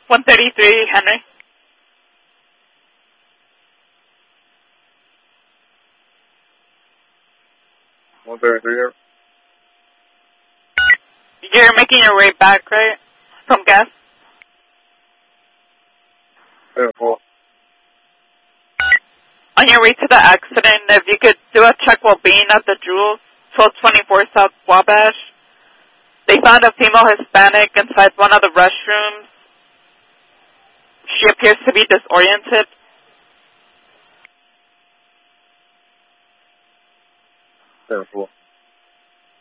133 Henry. Here. You're making your way back, right? From gas? Yeah, cool. On your way to the accident, if you could do a check while being at the Jules, 1224 South Wabash. They found a female Hispanic inside one of the restrooms. She appears to be disoriented. Yeah, cool.